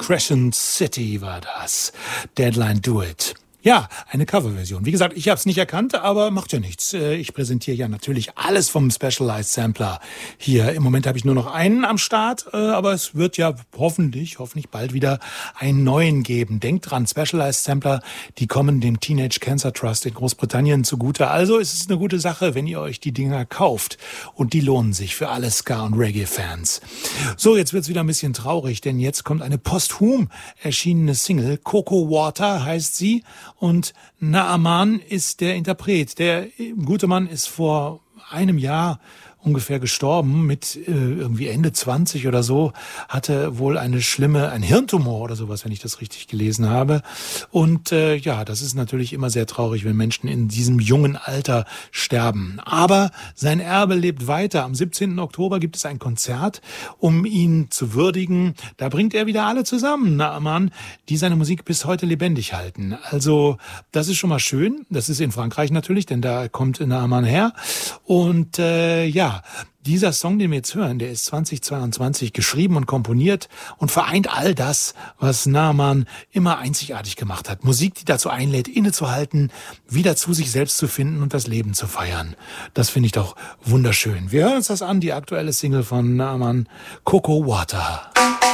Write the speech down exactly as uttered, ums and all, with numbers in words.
Crescent City war das. Deadline Do It. Ja, eine Coverversion. Wie gesagt, ich habe es nicht erkannt, aber macht ja nichts. Ich präsentiere ja natürlich alles vom Specialized Sampler hier. Im Moment habe ich nur noch einen am Start, aber es wird ja hoffentlich, hoffentlich bald wieder einen neuen geben. Denkt dran, Specialized Sampler, die kommen dem Teenage Cancer Trust in Großbritannien zugute. Also ist es eine gute Sache, wenn ihr euch die Dinger kauft. Und die lohnen sich für alle Ska- und Reggae-Fans. So, jetzt wird's wieder ein bisschen traurig, denn jetzt kommt eine posthum erschienene Single. Coco Water heißt sie. Und Naaman ist der Interpret. Der gute Mann ist vor einem Jahr ungefähr gestorben, mit äh, irgendwie Ende zwanzig oder so, hatte wohl eine schlimme, ein Hirntumor oder sowas, wenn ich das richtig gelesen habe. Und äh, ja, das ist natürlich immer sehr traurig, wenn Menschen in diesem jungen Alter sterben. Aber sein Erbe lebt weiter. Am siebzehnten Oktober gibt es ein Konzert, um ihn zu würdigen. Da bringt er wieder alle zusammen, Naaman, die seine Musik bis heute lebendig halten. Also das ist schon mal schön. Das ist in Frankreich natürlich, denn da kommt Naaman her. Und äh, ja, dieser Song, den wir jetzt hören, der ist zweitausendzweiundzwanzig geschrieben und komponiert und vereint all das, was Naaman immer einzigartig gemacht hat. Musik, die dazu einlädt, innezuhalten, wieder zu sich selbst zu finden und das Leben zu feiern. Das finde ich doch wunderschön. Wir hören uns das an, die aktuelle Single von Naaman, Coco Water.